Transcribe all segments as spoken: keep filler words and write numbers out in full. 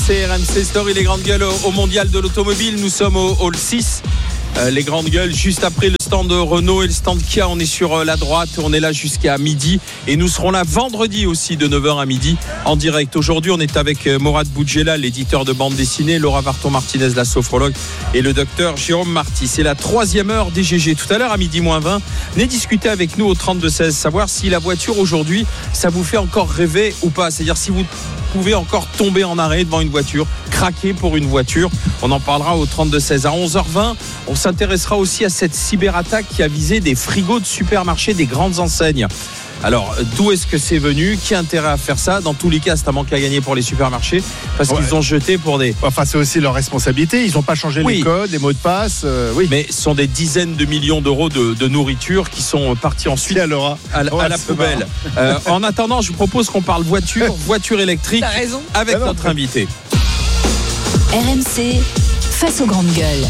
C, R M C Story, les grandes gueules au, au mondial de l'automobile. Nous sommes au hall six. Euh, les grandes gueules juste après le stand Renault et le stand Kia. On est sur euh, la droite, on est là jusqu'à midi et nous serons là vendredi aussi de neuf heures à midi en direct. Aujourd'hui on est avec euh, Morad Boudjela, l'éditeur de bande dessinée, Laura Varton-Martinez, la sophrologue, et le docteur Jérôme Marty. C'est la troisième heure des G G. Tout à l'heure à midi moins vingt, venez discuter avec nous au trente-deux seize, savoir si la voiture aujourd'hui ça vous fait encore rêver ou pas, c'est-à-dire si vous pouvez encore tomber en arrêt devant une voiture, craquer pour une voiture. On en parlera au trente-deux seize. À onze heures vingt, on s'intéressera aussi à cette cyberattaque qui a visé des frigos de supermarchés, des grandes enseignes. Alors, d'où est-ce que c'est venu? Qui a intérêt à faire ça? Dans tous les cas, c'est un manque à gagner pour les supermarchés parce ouais. qu'ils ont jeté pour des... Enfin, c'est aussi leur responsabilité. Ils n'ont pas changé oui. les codes, les mots de passe. Euh, oui. Mais ce sont des dizaines de millions d'euros de, de nourriture qui sont partis ensuite à, Laura. à, la, ouais, à la poubelle. Euh, en attendant, je vous propose qu'on parle voiture, voiture électrique avec ah non, notre invité. R M C, face aux grandes gueules.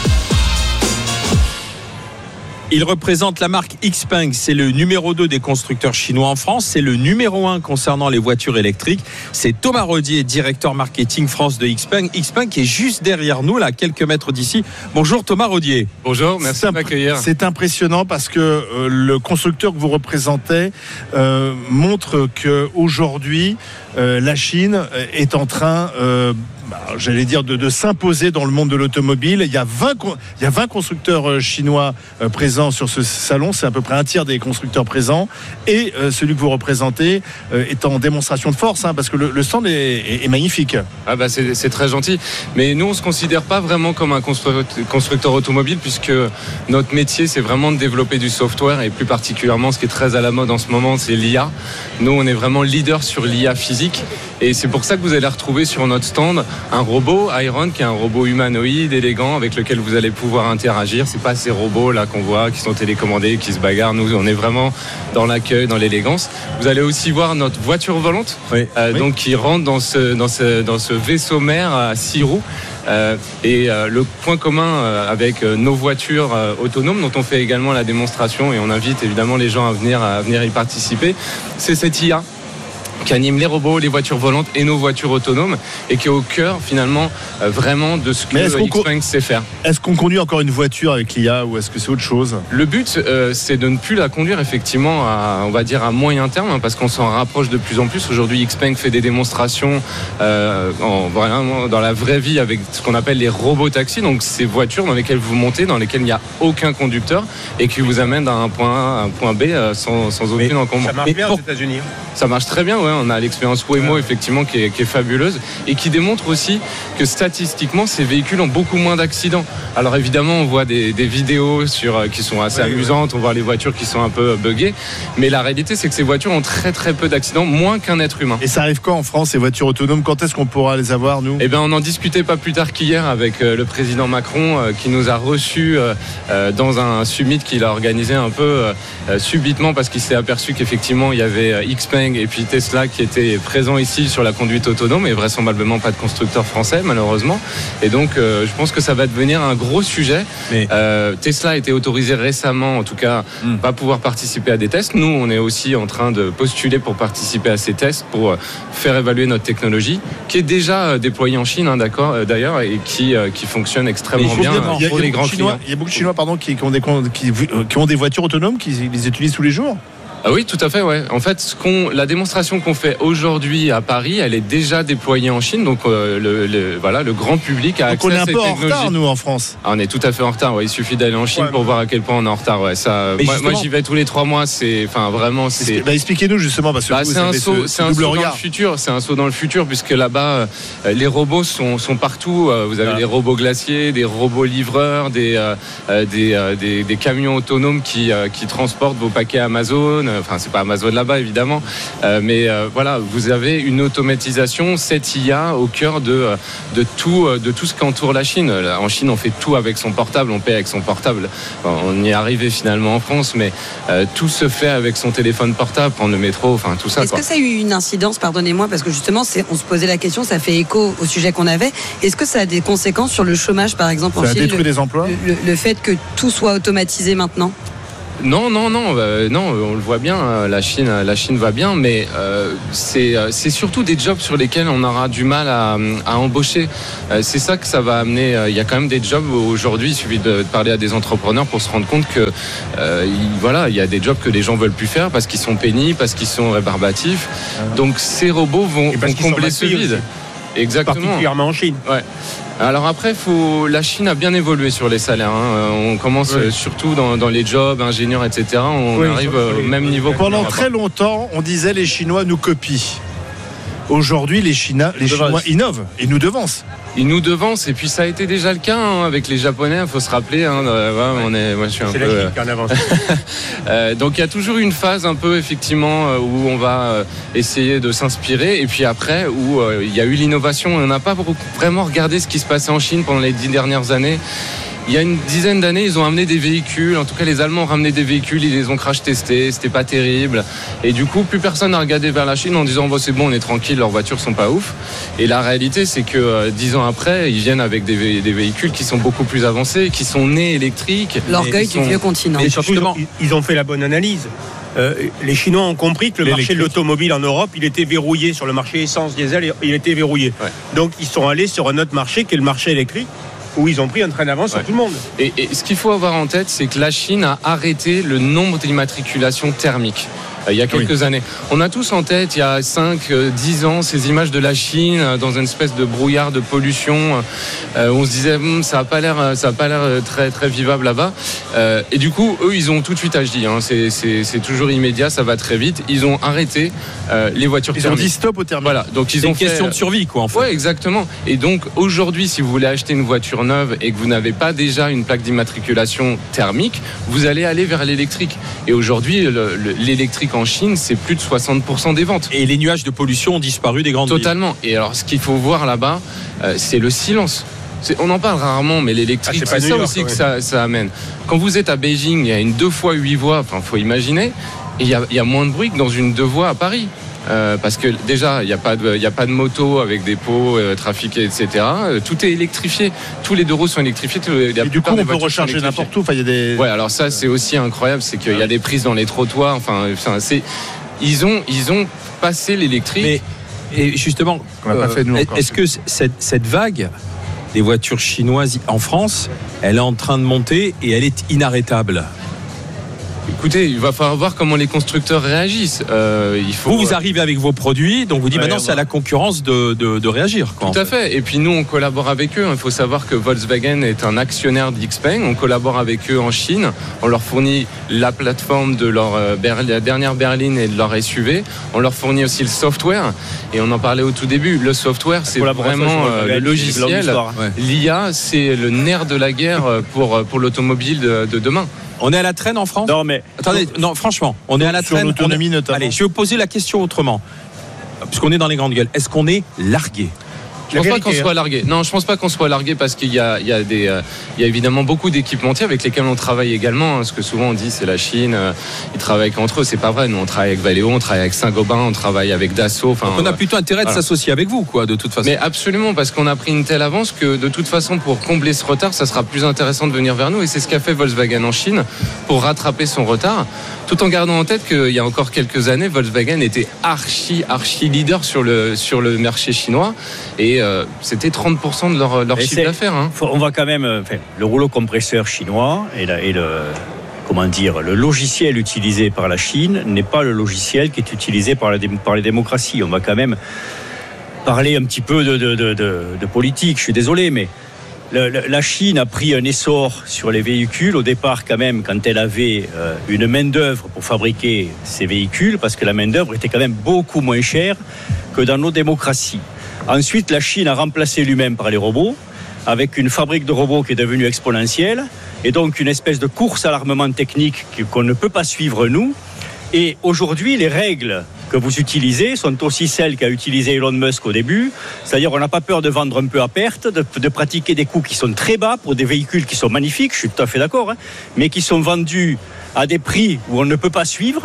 Il représente la marque Xpeng, c'est le numéro deux des constructeurs chinois en France, c'est le numéro un concernant les voitures électriques. C'est Thomas Rodier, directeur marketing France de Xpeng. Xpeng qui est juste derrière nous, là, à quelques mètres d'ici. Bonjour Thomas Rodier. Bonjour, merci de m'accueillir. C'est impressionnant parce que euh, le constructeur que vous représentez euh, montre qu'aujourd'hui, euh, la Chine est en train... Euh, j'allais dire de, de s'imposer dans le monde de l'automobile. Il y a vingt, il y a vingt constructeurs chinois présents sur ce salon, c'est à peu près un tiers des constructeurs présents, et euh, celui que vous représentez euh, est en démonstration de force, hein, parce que le, le stand est, est, est magnifique. Ah bah c'est, c'est très gentil, mais nous on se considère pas vraiment comme un constructeur, constructeur automobile, puisque notre métier c'est vraiment de développer du software, et plus particulièrement ce qui est très à la mode en ce moment, c'est l'I A. Nous on est vraiment leader sur l'I A physique, et c'est pour ça que vous allez retrouver sur notre stand un robot Iron, qui est un robot humanoïde élégant avec lequel vous allez pouvoir interagir. C'est pas ces robots là qu'on voit qui sont télécommandés, qui se bagarrent. Nous on est vraiment dans l'accueil, dans l'élégance. Vous allez aussi voir notre voiture volante, oui. Euh, oui. donc qui rentre dans ce dans ce dans ce vaisseau mère à six roues. Euh, et euh, le point commun euh, avec euh, nos voitures euh, autonomes, dont on fait également la démonstration, et on invite évidemment les gens à venir à venir y participer, c'est cette I A qui anime les robots, les voitures volantes et nos voitures autonomes, et qui est au cœur finalement euh, vraiment de ce que Xpeng sait faire. Est-ce qu'on conduit encore une voiture avec l'I A ou est-ce que c'est autre chose? Le but euh, c'est de ne plus la conduire effectivement à, on va dire à moyen terme, hein, parce qu'on s'en rapproche de plus en plus. Aujourd'hui Xpeng fait des démonstrations euh, en, vraiment dans la vraie vie avec ce qu'on appelle les robots taxis, donc ces voitures dans lesquelles vous montez, dans lesquelles il n'y a aucun conducteur et qui vous amènent d'un point A à un point B euh, sans, sans aucune encombre. Ça marche bien pour... aux États-Unis. Ça marche très bien, ouais. On a l'expérience Waymo effectivement qui est, qui est fabuleuse et qui démontre aussi que statistiquement ces véhicules ont beaucoup moins d'accidents. Alors évidemment on voit des, des vidéos sur, qui sont assez oui, amusantes, oui. On voit les voitures qui sont un peu buggées, mais la réalité c'est que ces voitures ont très très peu d'accidents, moins qu'un être humain. Et ça arrive quand en France ces voitures autonomes? Quand est-ce qu'on pourra les avoir nous? Eh bien on en discutait pas plus tard qu'hier avec euh, le président Macron euh, qui nous a reçus euh, euh, dans un summit qu'il a organisé un peu euh, subitement parce qu'il s'est aperçu qu'effectivement il y avait euh, Xpeng et puis Tesla qui était présent ici sur la conduite autonome, et vraisemblablement pas de constructeur français malheureusement, et donc euh, je pense que ça va devenir un gros sujet. Mais... Euh, Tesla a été autorisé récemment, en tout cas mm. va pouvoir participer à des tests. Nous on est aussi en train de postuler pour participer à ces tests pour euh, faire évaluer notre technologie qui est déjà euh, déployée en Chine, hein, d'accord, euh, d'ailleurs, et qui, euh, qui fonctionne extrêmement bien il y a, pour il y a les grands Chinois, clients. Il y a beaucoup de Chinois pardon, qui, qui, ont des, qui, qui ont des voitures autonomes, qui les utilisent tous les jours. Ah oui, tout à fait, ouais. En fait, ce qu'on, la démonstration qu'on fait aujourd'hui à Paris, elle est déjà déployée en Chine, donc euh, le, le, voilà, le grand public a accès à cette technologie. On est un peu en retard, nous, en France. Ah, on est tout à fait en retard, ouais. Il suffit d'aller en Chine ouais, pour mais... voir à quel point on est en retard, ouais. Ça, moi, moi, j'y vais tous les trois mois, c'est, enfin, vraiment, c'est. Bah, expliquez-nous justement, parce que bah, vous, c'est un saut, ce, c'est un saut dans le futur, c'est un saut dans le futur, puisque là-bas, euh, les robots sont, sont partout. Euh, vous avez ah. des robots glaciers, des robots livreurs, des, euh, des, euh, des, des camions autonomes qui, euh, qui transportent vos paquets Amazon. Enfin, c'est pas Amazon là-bas évidemment, euh, mais euh, voilà, vous avez une automatisation, cette I A au cœur de, de, tout, de tout ce qu'entoure la Chine. En Chine on fait tout avec son portable, on paie avec son portable, enfin, on y est arrivé finalement en France, mais euh, tout se fait avec son téléphone portable, prendre le métro, enfin tout ça. Est-ce quoi. que ça a eu une incidence, pardonnez-moi, parce que justement c'est, on se posait la question, ça fait écho au sujet qu'on avait, est-ce que ça a des conséquences sur le chômage par exemple en Chine? Ça a Chine, détruit le, des emplois le, le fait que tout soit automatisé maintenant? Non, non, non, euh, non, on le voit bien, euh, la Chine, la Chine va bien, mais euh, c'est, c'est surtout des jobs sur lesquels on aura du mal à, à embaucher. Euh, c'est ça que ça va amener. Il y a quand même des jobs où aujourd'hui, il suffit de, de parler à des entrepreneurs pour se rendre compte que, euh, il, voilà, il y a des jobs que les gens veulent plus faire parce qu'ils sont pénibles, parce qu'ils sont rébarbatifs. Donc ces robots vont, vont combler ce vide. Aussi. Exactement. Particulièrement en Chine. Ouais. Alors après, faut... la Chine a bien évolué sur les salaires. Hein. On commence oui. surtout dans, dans les jobs, ingénieurs, et cetera. On oui, arrive au même niveau. Pendant très longtemps, on disait les Chinois nous copient. Aujourd'hui, les, China... les Chinois innovent et nous devancent. Ils nous devancent, et puis ça a été déjà le cas hein, avec les Japonais, il faut se rappeler. Hein, euh, ouais, on est, moi, je suis un c'est peu, la Chine qui en avance. euh, donc il y a toujours une phase un peu effectivement où on va essayer de s'inspirer, et puis après où euh, il y a eu l'innovation. On n'a pas vraiment regardé ce qui se passait en Chine pendant les dix dernières années. Il y a une dizaine d'années, ils ont amené des véhicules. En tout cas, les Allemands ont ramené des véhicules. Ils les ont crash testés. C'était pas terrible. Et du coup, plus personne n'a regardé vers la Chine en disant, bon, c'est bon, on est tranquille, leurs voitures sont pas ouf. Et la réalité, c'est que euh, dix ans après, ils viennent avec des, vé- des véhicules qui sont beaucoup plus avancés, qui sont nés électriques. L'orgueil du sont... vieux continent. Et surtout, ils ont, ils ont fait la bonne analyse. Euh, les Chinois ont compris que le marché de l'automobile en Europe, il était verrouillé sur le marché essence, diesel, il était verrouillé. Ouais. Donc, ils sont allés sur un autre marché qui est le marché électrique, où ils ont pris un train d'avance ouais. sur tout le monde. Et, et ce qu'il faut avoir en tête, c'est que la Chine a arrêté le nombre d'immatriculations thermiques. Il y a quelques oui. années. On a tous en tête, il y a cinq, dix ans, ces images de la Chine dans une espèce de brouillard de pollution. Euh, on se disait, hm, ça n'a pas l'air, ça a pas l'air très, très vivable là-bas. Euh, et du coup, eux, ils ont tout de suite agi. Hein. C'est, c'est, c'est toujours immédiat, ça va très vite. Ils ont arrêté euh, les voitures ils thermiques. Ils ont dit stop au thermique. Voilà. Donc ils c'est ont une fait... question de survie, quoi, en fait. Oui, exactement. Et donc, aujourd'hui, si vous voulez acheter une voiture neuve et que vous n'avez pas déjà une plaque d'immatriculation thermique, vous allez aller vers l'électrique. Et aujourd'hui, le, le, l'électrique en Chine, c'est plus de soixante pour cent des ventes. Et les nuages de pollution ont disparu des grandes villes. Totalement. Et alors, ce qu'il faut voir là-bas, euh, c'est le silence. C'est, on en parle rarement, mais l'électrique, ah, c'est, c'est ça York, aussi ouais. que ça, ça amène. Quand vous êtes à Beijing, il y a une deux fois huit voies, enfin, faut imaginer, et il y a, il y a moins de bruit que dans une deux voies à Paris. Euh, parce que déjà, il n'y a pas de, il y a pas de moto avec des pots euh, trafiqués, et cetera. Euh, tout est électrifié. Tous les deux roues sont électrifiés. Les, et du coup, on peut recharger n'importe où. Enfin, il y a des. Ouais, alors ça, c'est aussi incroyable, c'est qu'il y a des prises dans les trottoirs. Enfin, enfin c'est. Ils ont, ils ont passé l'électrique. Mais, et justement, on euh, pas fait de nous est-ce que cette, cette vague des voitures chinoises en France, elle est en train de monter et elle est inarrêtable? Écoutez, il va falloir voir comment les constructeurs réagissent. Euh, il faut... Vous, vous arrivez avec vos produits, donc vous dites ouais, maintenant c'est à la concurrence de, de, de réagir. Quoi, Tout à fait. fait. Et puis nous, on collabore avec eux. Il faut savoir que Volkswagen est un actionnaire d'Xpeng. On collabore avec eux en Chine. On leur fournit la plateforme de leur euh, ber- la dernière berline et de leur S U V. On leur fournit aussi le software. Et on en parlait au tout début. Le software, c'est vraiment euh, le logiciel. Ouais. L'I A, c'est le nerf de la guerre pour, pour l'automobile de, de demain. On est à la traîne en France ? Non, mais. Attendez, non, franchement, on est à la traîne. L'autonomie est... notamment. Allez, je vais vous poser la question autrement. Puisqu'on est dans les grandes gueules. Est-ce qu'on est largué ? Je pense pas qu'on soit largué. Non, je pense pas qu'on soit largué parce qu'il y a, il y a des, euh, il y a évidemment beaucoup d'équipementiers avec lesquels on travaille également. Hein, ce que souvent on dit, c'est la Chine. Euh, ils travaillent qu'entre eux. C'est pas vrai. Nous, on travaille avec Valeo, on travaille avec Saint-Gobain, on travaille avec Dassault. Enfin, on a plutôt intérêt voilà. de s'associer avec vous, quoi, de toute façon. Mais absolument, parce qu'on a pris une telle avance que de toute façon, pour combler ce retard, ça sera plus intéressant de venir vers nous. Et c'est ce qu'a fait Volkswagen en Chine pour rattraper son retard, tout en gardant en tête qu'il y a encore quelques années, Volkswagen était archi, archi leader sur le sur le marché chinois et euh, c'était trente pour cent de leur, leur chiffre d'affaires. Hein. Faut, on va quand même, enfin, le rouleau compresseur chinois et, la, et le, comment dire, le logiciel utilisé par la Chine n'est pas le logiciel qui est utilisé par, la, par les démocraties. On va quand même parler un petit peu de, de, de, de, de politique. Je suis désolé, mais le, le, la Chine a pris un essor sur les véhicules au départ quand même quand elle avait euh, une main d'œuvre pour fabriquer ces véhicules, parce que la main d'œuvre était quand même beaucoup moins chère que dans nos démocraties. Ensuite, la Chine a remplacé l'humain par les robots, avec une fabrique de robots qui est devenue exponentielle, et donc une espèce de course à l'armement technique qu'on ne peut pas suivre nous. Et aujourd'hui, les règles que vous utilisez sont aussi celles qu'a utilisé Elon Musk au début, c'est-à-dire on n'a pas peur de vendre un peu à perte, de, de pratiquer des coûts qui sont très bas pour des véhicules qui sont magnifiques, je suis tout à fait d'accord, hein, mais qui sont vendus à des prix où on ne peut pas suivre.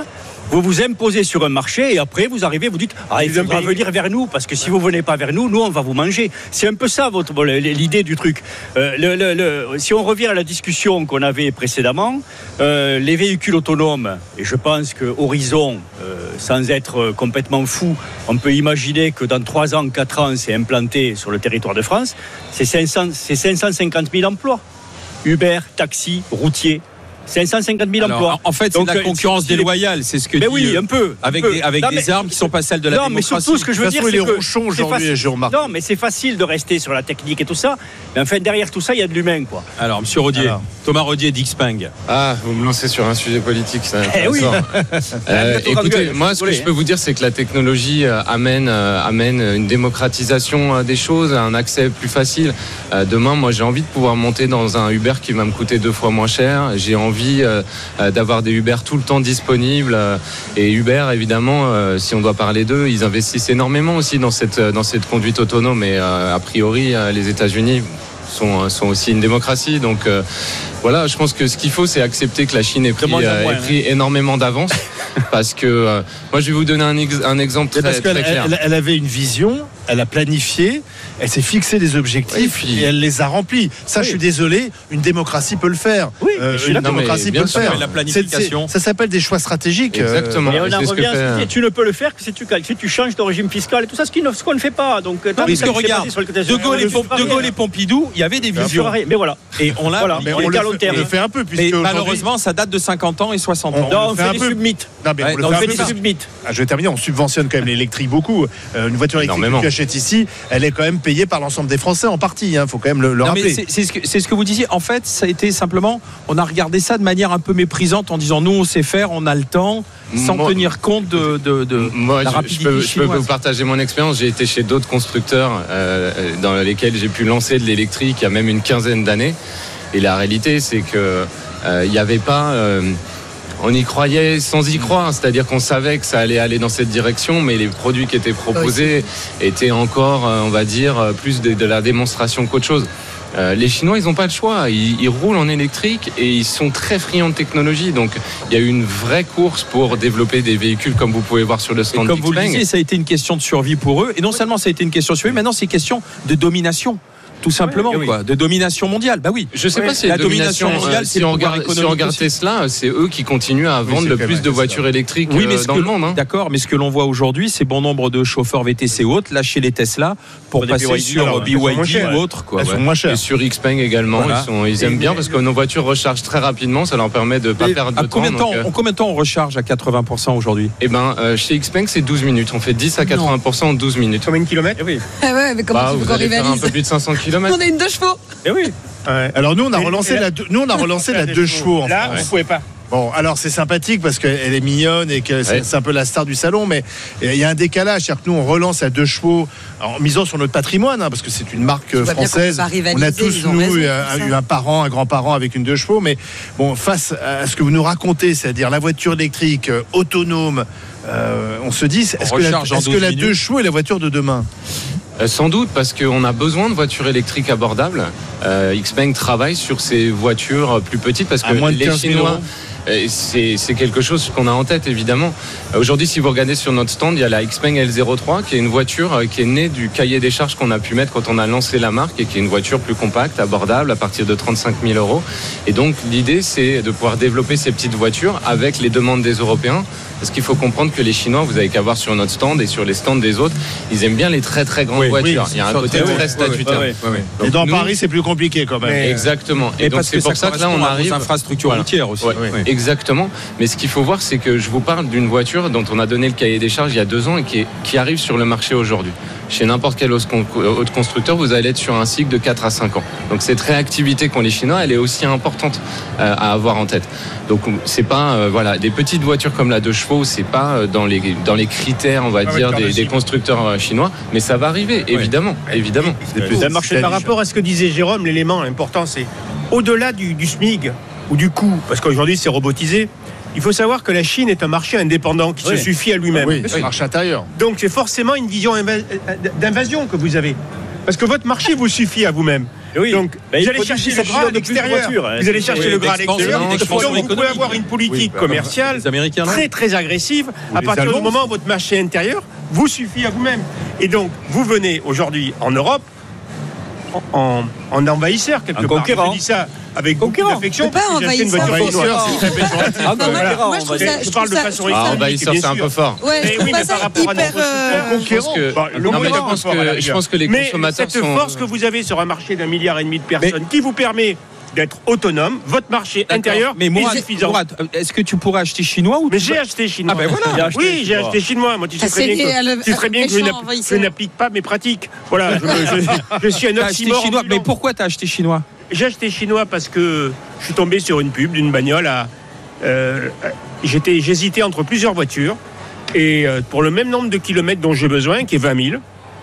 Vous vous imposez sur un marché et après vous arrivez, vous dites ah, il faudra venir vers nous parce que si vous venez pas vers nous, nous on va vous manger. C'est un peu ça votre l'idée du truc. Euh, le, le, le, si on revient à la discussion qu'on avait précédemment, euh, les véhicules autonomes, et je pense que Horizon, euh, sans être complètement fou, on peut imaginer que dans trois ans, quatre ans, c'est implanté sur le territoire de France, c'est cinq cents, c'est cinq cent cinquante mille emplois. Uber, taxi, routier. cinq cent cinquante mille Alors, emplois. En fait, c'est donc, de la concurrence déloyale, c'est ce que mais dit, oui, un peu. Avec un peu. des, avec non, des mais, armes qui sont pas celles de la non, démocratie. Non, mais surtout, ce que je veux dire, c'est les que ronchons aujourd'hui, j'ai remarqué. Non, mais c'est facile de rester sur la technique et tout ça. Mais enfin, derrière tout ça, il y a de l'humain, quoi. Alors, Monsieur Rodier, Alors. Thomas Rodier d'Xpeng. Ah, vous me lancez sur un sujet politique, ça. Eh oui. euh, écoutez, moi, ce que je peux vous dire, c'est que la technologie euh, amène, euh, amène une démocratisation euh, des choses, un accès plus facile. Euh, demain, moi, j'ai envie de pouvoir monter dans un Uber qui va me coûter deux fois moins cher. J'ai envie euh, d'avoir des Uber tout le temps disponibles. Et Uber, évidemment, euh, si on doit parler d'eux, ils investissent énormément aussi dans cette, dans cette conduite autonome. Et euh, a priori, euh, les États-Unis sont, sont aussi une démocratie. Donc euh, voilà, je pense que ce qu'il faut, c'est accepter que la Chine ait pris, euh, ait pris énormément d'avance. Parce que euh, moi, je vais vous donner un, ex- un exemple très, parce très qu'elle, clair. Elle, elle avait une vision, elle a planifié, elle s'est fixé des objectifs oui, puis... et elle les a remplis. Ça, oui. Je suis désolé, une démocratie peut le faire. Oui, euh, une démocratie peut le sûr, faire. La planification. C'est, c'est, ça s'appelle des choix stratégiques. Exactement. Et on en c'est revient ce à ce que tu ne peux le faire que si tu, si tu changes de régime fiscal et tout ça, ce, qui ne, ce qu'on ne fait pas. Donc, non, parce que regarde, De Gaulle, et, Pomp- de Gaulle et Pompidou, il y avait des visions. Mais voilà. Et on l'a. Voilà, mais on, on le, fait, on le fait un peu. Mais malheureusement, ça date de cinquante ans et soixante ans. Non, on fait des submites. Non, mais on le fait des submites. Ah, je vais terminer, on subventionne quand même l'électrique beaucoup. Euh, une voiture électrique que tu achètes ici, elle est quand même payée par l'ensemble des Français en partie. Il hein, faut quand même le, le non, rappeler. Mais c'est, c'est, ce que, c'est ce que vous disiez. En fait, ça a été simplement, on a regardé ça de manière un peu méprisante en disant nous on sait faire, on a le temps, sans moi, tenir compte de, de, de moi, la je, rapidité je peux, chinoise. Je peux vous partager mon expérience. J'ai été chez d'autres constructeurs euh, dans lesquels j'ai pu lancer de l'électrique il y a même une quinzaine d'années. Et la réalité, c'est que il n'y avait pas. Euh, On y croyait sans y croire, c'est-à-dire qu'on savait que ça allait aller dans cette direction, mais les produits qui étaient proposés oui, étaient encore, on va dire, plus de, de la démonstration qu'autre chose. Euh, les Chinois, ils n'ont pas le choix. Ils, ils roulent en électrique et ils sont très friands de technologie. Donc, il y a eu une vraie course pour développer des véhicules, comme vous pouvez voir sur le stand. Et comme vous le disiez, ça a été une question de survie pour eux. Et non seulement ça a été une question de survie, maintenant c'est une question de domination. Tout simplement, oui, oui. quoi, de domination mondiale. Bah oui. Je sais oui. pas si la domination, domination mondiale, euh, c'est si on regarde, si on regarde Tesla, c'est eux qui continuent à vendre oui, le plus de voitures électriques oui, mais euh, dans le monde. Hein. D'accord, mais ce que l'on voit aujourd'hui, c'est bon nombre de chauffeurs V T C ou autres lâcher les Tesla pour, pour passer B Y D, sur alors, B Y D ou autre. Quoi, elles ouais. sont moins chères. Et sur Xpeng également, voilà. ils, sont, ils aiment et bien mais, parce que nos voitures rechargent très rapidement, ça leur permet de ne pas perdre de combien temps. temps donc, euh... Combien de temps on recharge à quatre-vingts pour cent aujourd'hui? Eh ben, euh, chez Xpeng, c'est douze minutes. On fait dix à quatre-vingts pour cent en douze minutes. Combien de kilomètres? Oui. Ah ouais, mais comment tu veux qu'on rivalise? Un peu plus de cinq cents kilomètres. On a une deux chevaux. Eh oui. Ouais. Alors nous on a relancé la, deux, nous on a relancé la deux chevaux. En là, France. Vous pouvez pas. Bon, alors c'est sympathique parce qu'elle est mignonne et que c'est, ouais. c'est un peu la star du salon, mais il y a un décalage. C'est-à-dire que nous, on relance à deux chevaux en misant sur notre patrimoine, hein, parce que c'est une marque française. On a tous, nous, raison, eu, un, eu un parent, un grand-parent avec une deux chevaux, mais bon, face à ce que vous nous racontez, c'est-à-dire la voiture électrique euh, autonome, euh, on se dit, est-ce on que la, est-ce que la deux chevaux est la voiture de demain? Euh, sans doute, parce qu'on a besoin de voitures électriques abordables. Euh, Xpeng travaille sur ces voitures plus petites parce que les Chinois. C'est, c'est quelque chose qu'on a en tête évidemment. Aujourd'hui, si vous regardez sur notre stand, il y a la Xpeng L zéro trois qui est une voiture qui est née du cahier des charges qu'on a pu mettre quand on a lancé la marque et qui est une voiture plus compacte, abordable à partir de trente-cinq mille euros. Et donc l'idée, c'est de pouvoir développer ces petites voitures avec les demandes des Européens. Parce qu'il faut comprendre que les Chinois, vous avez qu'à voir sur notre stand et sur les stands des autres, ils aiment bien les très très grandes oui, voitures. Oui, il y a un côté très oui, statutaire. Oui, oui, oui, oui. Et dans nous, Paris, c'est plus compliqué quand même. Mais exactement. Et, et donc c'est pour ça, ça que là, on arrive aux infrastructures voilà. routières aussi. Ouais, oui. Exactement. Mais ce qu'il faut voir, c'est que je vous parle d'une voiture dont on a donné le cahier des charges il y a deux ans et qui, est, qui arrive sur le marché aujourd'hui. Chez n'importe quel autre constructeur, vous allez être sur un cycle de quatre à cinq ans. Donc cette réactivité qu'ont les Chinois, elle est aussi importante euh, à avoir en tête. Donc c'est pas euh, voilà des petites voitures comme la deux chevaux, c'est pas euh, dans les dans les critères, on va ah dire des, des constructeurs chinois, mais ça va arriver évidemment, ouais. évidemment. Ça marche par rapport à ce que disait Jérôme, l'élément important, c'est au-delà du, du SMIC ou du coût, parce qu'aujourd'hui c'est robotisé. Il faut savoir que la Chine est un marché indépendant qui oui. se suffit à lui-même. Oui, c'est un marché intérieur. Donc c'est forcément une vision d'invasion que vous avez. Parce que votre marché vous suffit à vous-même. Oui. Donc, bah, vous allez chercher le gras à l'extérieur. Voiture, vous allez chercher oui, le gras à l'extérieur. non, Donc, vous pouvez avoir une politique oui, commerciale les Américains, très, très agressive. Ou à partir Allemands. Du moment où votre marché intérieur vous suffit à vous-même. Et donc, vous venez aujourd'hui en Europe en, en envahisseur, quelque un part. Concurrent. Je dis ça avec beaucoup d'affection. Pas envahisseur. Moi, je trouve ça. Je parle de façon ah, envahisseur, c'est un peu fort. Ouais, oui, mais par rapport à notre concurrent. Je pense que les consommateurs sont. Mais cette force que vous avez sur un marché d'un milliard et demi de personnes qui vous permet d'être autonome, votre marché D'accord. intérieur mais Mourad, est suffisant. Mourad, est-ce que tu pourrais acheter chinois ou Mais j'ai acheté chinois. Ah ben voilà. J'ai oui, j'ai acheté chinois. Moi, tu sais très bien que, tu sais très bien que je, je n'applique pas mes pratiques. Voilà, je, je, je suis un oxymore chinois. Mais pourquoi t'as acheté chinois? J'ai acheté chinois parce que je suis tombé sur une pub d'une bagnole. À, euh, j'étais, j'hésitais entre plusieurs voitures et euh, pour le même nombre de kilomètres dont j'ai besoin, qui est vingt mille,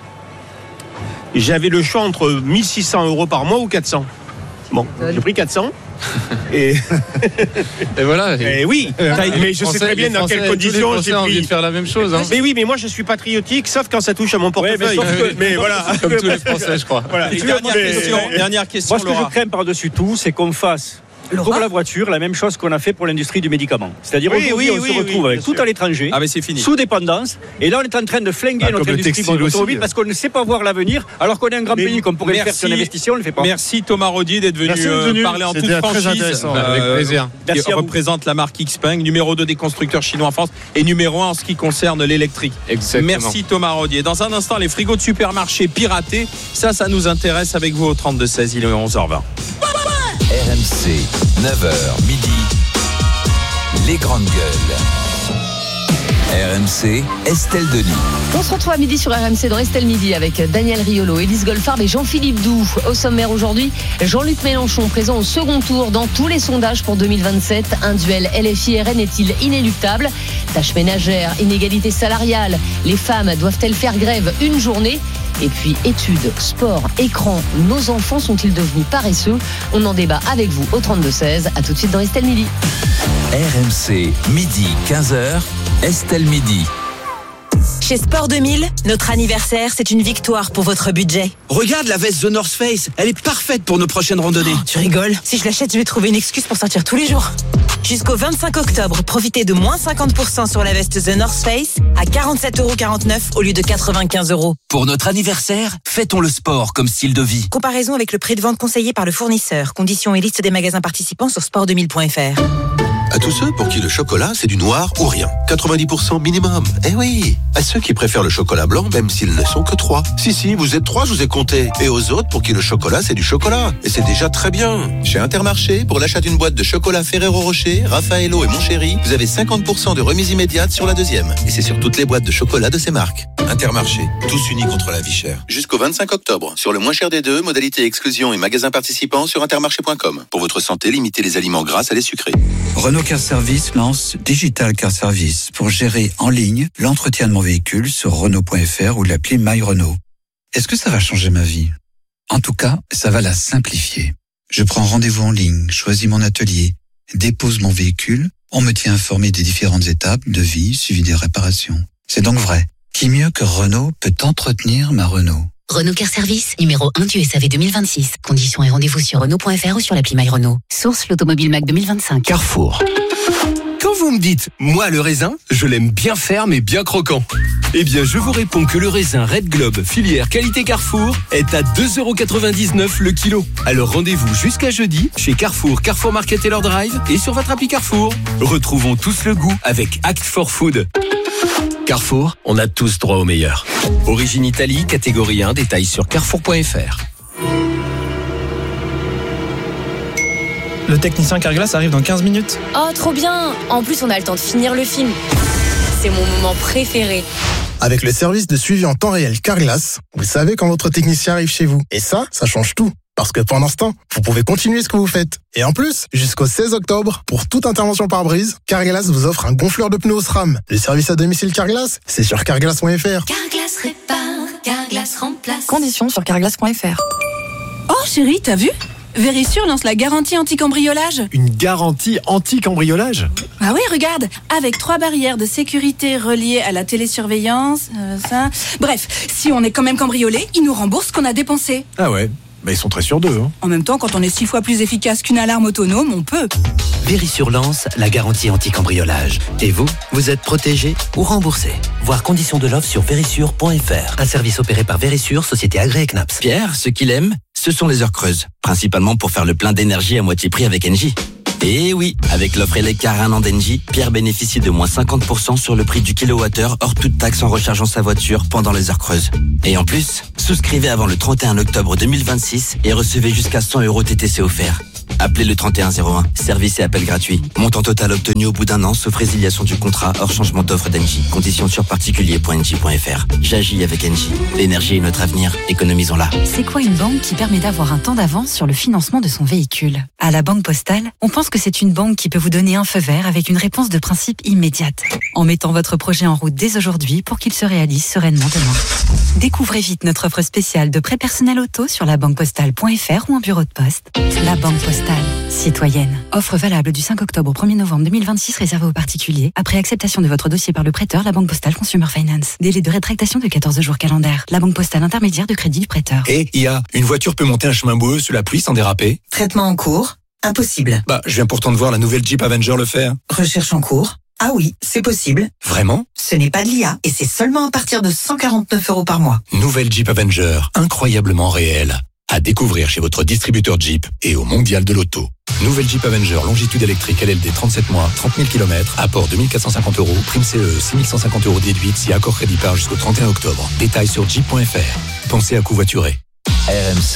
j'avais le choix entre mille six cents euros par mois ou quatre cents. Bon, j'ai pris quatre cents. Et, et voilà. Et oui, euh, mais je sais très bien dans Français, quelles conditions j'ai pris. envie de faire la même chose. Hein. Mais oui, mais moi je suis patriotique, sauf quand ça touche à mon portefeuille. Ouais, mais, que, mais voilà, comme tous les Français, je crois. Voilà. Et dernière, mais, question, mais, dernière question. Moi, ce que Laura. je crains par-dessus tout, c'est qu'on fasse Laura pour la voiture la même chose qu'on a fait pour l'industrie du médicament. C'est-à-dire oui, aujourd'hui, oui, on oui, se retrouve oui, avec tout sûr. à l'étranger, ah, mais c'est fini. sous dépendance, et là on est en train de flinguer ah, notre industrie automobile parce qu'on ne sait pas voir l'avenir, alors qu'on est un grand mais pays qu'on pourrait merci, le faire sur l'investissement, on ne le fait pas. Merci Thomas Rodier d'être venu, euh, venu parler en toute franchise. Euh, avec plaisir. Qui représente la marque Xpeng, numéro deux des constructeurs chinois en France et numéro un en ce qui concerne l'électrique. Exactement. Merci Thomas Rodier. Dans un instant, les frigos de supermarché piratés, ça, ça nous intéresse avec vous au trente-deux seize, il est onze heures vingt. R M C, neuf heures midi. Les grandes gueules. R M C, Estelle Denis. On se retrouve à midi sur R M C dans Estelle Midi avec Daniel Riolo, Élise Goldfarb et Jean-Philippe Doux. Au sommaire aujourd'hui, Jean-Luc Mélenchon présent au second tour dans tous les sondages pour deux mille vingt-sept. Un duel L F I R N est-il inéluctable? Tâches ménagères, inégalité salariale. Les femmes doivent-elles faire grève une journée? Et puis études, sport, écran, nos enfants sont-ils devenus paresseux? On en débat avec vous au trente-deux seize. A tout de suite dans Estelle Midi. R M C, midi quinze heures, Estelle Midi. Chez Sport deux mille, notre anniversaire, c'est une victoire pour votre budget. Regarde la veste The North Face, elle est parfaite pour nos prochaines randonnées. Oh, tu rigoles? Si je l'achète, je vais trouver une excuse pour sortir tous les jours. Jusqu'au vingt-cinq octobre, profitez de moins cinquante pour cent sur la veste The North Face à quarante-sept euros quarante-neuf au lieu de quatre-vingt-quinze euros. Pour notre anniversaire, fêtons le sport comme style de vie. Comparaison avec le prix de vente conseillé par le fournisseur. Conditions et liste des magasins participants sur sport deux mille point f r. À tous ceux pour qui le chocolat, c'est du noir ou rien. quatre-vingt-dix pour cent minimum. Eh oui. À ceux qui préfèrent le chocolat blanc, même s'ils ne sont que trois. Si, si, vous êtes trois, je vous ai compté. Et aux autres pour qui le chocolat, c'est du chocolat. Et c'est déjà très bien. Chez Intermarché, pour l'achat d'une boîte de chocolat Ferrero Rocher, Raffaello et Mon Chéri, vous avez cinquante pour cent de remise immédiate sur la deuxième. Et c'est sur toutes les boîtes de chocolat de ces marques. Intermarché, tous unis contre la vie chère. Jusqu'au vingt-cinq octobre. Sur le moins cher des deux, modalité exclusion et magasins participants sur intermarché point com. Pour votre santé, limitez les aliments gras à les sucrés. Renault Car Service lance Digital Car Service pour gérer en ligne l'entretien de mon véhicule sur Renault point f r ou l'appli My Renault. Est-ce que ça va changer ma vie? En tout cas, ça va la simplifier. Je prends rendez-vous en ligne, choisis mon atelier, dépose mon véhicule, on me tient informé des différentes étapes de vie suivi des réparations. C'est donc vrai. Qui mieux que Renault peut entretenir ma Renault? Renault Car Service, numéro un du S A V deux mille vingt-six. Conditions et rendez-vous sur Renault point f r ou sur l'appli My Renault. Source l'Automobile Mac deux mille vingt-cinq. Carrefour. Quand vous me dites « moi le raisin », je l'aime bien ferme et bien croquant. Eh bien, je vous réponds que le raisin Red Globe, filière qualité Carrefour, est à deux euros quatre-vingt-dix-neuf le kilo. Alors rendez-vous jusqu'à jeudi chez Carrefour, Carrefour Market et leur drive et sur votre appli Carrefour. Retrouvons tous le goût avec Act for Food. Carrefour, on a tous droit au meilleur. Origine Italie, catégorie un, détails sur carrefour point f r. Le technicien Carglass arrive dans quinze minutes. Oh, trop bien! En plus, on a le temps de finir le film. C'est mon moment préféré. Avec le service de suivi en temps réel Carglass, vous savez quand votre technicien arrive chez vous. Et ça, ça change tout. Parce que pendant ce temps, vous pouvez continuer ce que vous faites. Et en plus, jusqu'au seize octobre, pour toute intervention par brise, Carglass vous offre un gonfleur de pneus SRAM. Le service à domicile Carglass, c'est sur carglass point f r. Carglass répare, Carglass remplace. Conditions sur carglass point f r. Oh chérie, t'as vu ? Vérissure lance la garantie anti-cambriolage. Une garantie anti-cambriolage ? Ah oui, regarde, avec trois barrières de sécurité reliées à la télésurveillance, euh, ça... Bref, si on est quand même cambriolé, ils nous remboursent ce qu'on a dépensé. Ah ouais. Bah, ils sont très sûrs d'eux. Hein. En même temps, quand on est six fois plus efficace qu'une alarme autonome, on peut. Vérisure lance la garantie anti-cambriolage. Et vous, vous êtes protégé ou remboursé. Voir conditions de l'offre sur vérissure point f r. Un service opéré par Vérissure, société agréée C N A P S. Pierre, ce qu'il aime, ce sont les heures creuses. Principalement pour faire le plein d'énergie à moitié prix avec Engie. Et oui, avec l'offre Eleccar un an d'Engie, Pierre bénéficie de moins cinquante pour cent sur le prix du kilowattheure hors toute taxe en rechargeant sa voiture pendant les heures creuses. Et en plus, souscrivez avant le trente et un octobre deux mille vingt-six et recevez jusqu'à cent euros T T C offerts. Appelez le trente et un zéro un. Service et appel gratuit. Montant total obtenu au bout d'un an, sauf résiliation du contrat hors changement d'offre d'Engie. Conditions sur particulier point engie point f r. J'agis avec Engie. L'énergie est notre avenir. Économisons-la. C'est quoi une banque qui permet d'avoir un temps d'avance sur le financement de son véhicule? À la Banque Postale, on pense que c'est une banque qui peut vous donner un feu vert avec une réponse de principe immédiate, en mettant votre projet en route dès aujourd'hui pour qu'il se réalise sereinement demain. Découvrez vite notre offre spéciale de prêt personnel auto sur la banque postale point f r ou en bureau de poste. La Banque Postale. Citoyenne. Offre valable du cinq octobre au premier novembre deux mille vingt-six réservée aux particuliers. Après acceptation de votre dossier par le prêteur, la Banque Postale Consumer Finance. Délai de rétractation de quatorze jours calendaires. La Banque Postale intermédiaire de crédit du prêteur. Et I A, une voiture peut monter un chemin boueux sous la pluie sans déraper? Traitement en cours. Impossible. Bah, je viens pourtant de voir la nouvelle Jeep Avenger le faire. Recherche en cours. Ah oui, c'est possible. Vraiment? Ce n'est pas de l'I A et c'est seulement à partir de cent quarante-neuf euros par mois. Nouvelle Jeep Avenger, incroyablement réelle. À découvrir chez votre distributeur Jeep et au Mondial de l'Auto. Nouvelle Jeep Avenger, longitude électrique L L D trente-sept mois, trente mille kilomètres, apport deux mille quatre cent cinquante euros, prime C E, six mille cent cinquante euros déduite si accord crédit par jusqu'au trente et un octobre. Détails sur jeep point f r. Pensez à covoiturer. R M C.